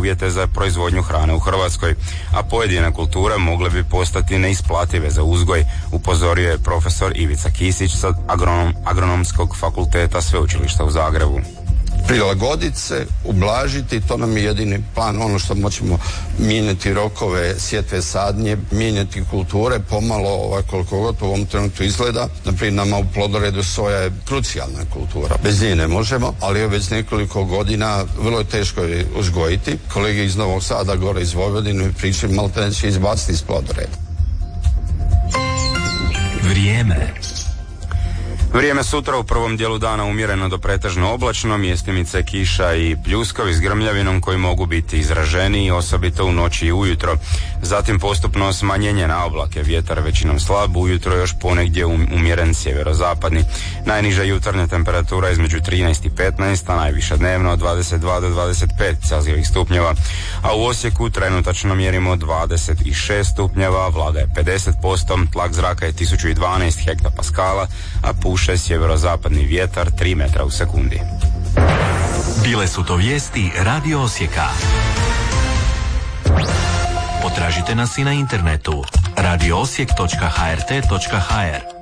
uvjete za proizvodnju hrane u Hrvatskoj, a pojedine kulture mogle bi postati neisplative za uzgoj, upozorio je profesor Ivica Kisić sa Agronomskog fakulteta Sveučilišta u Zagrebu. Prilagoditi se, ublažiti, to nam je jedini plan, ono što moćemo mijenjati rokove, sjetve, sadnje, mijenjati kulture, pomalo koliko god u ovom trenutku izgleda. Naprijed nama u plodoredu soja je krucijalna kultura. Bez nje ne možemo, ali je već nekoliko godina vrlo je teško je uzgojiti. Kolege iz Novog Sada, gore iz Vojvodine, pričaju malo te neće izbaciti iz plodoreda. Vrijeme sutra u prvom dijelu dana umjereno do pretežno oblačno, mjestimice kiša i pljuskovi s grmljavinom koji mogu biti izraženiji, osobito u noći i ujutro. Zatim postupno smanjenje na oblake, vjetar većinom slab, ujutro još ponegdje umjeren sjeverozapadni. Najniža jutarnja temperatura između 13 i 15, a najviša dnevno od 22 do 25 celzijevih stupnjeva. A u Osijeku trenutačno mjerimo 26 stupnjeva, vlaga je 50%, tlak zraka je 1012 hektopaskala, a puše sjeverozapadni vjetar 3 metra u sekundi. Bile su to vijesti Radio Osijeka. Potražite nas i na internetu radioosijek.hrt.hr.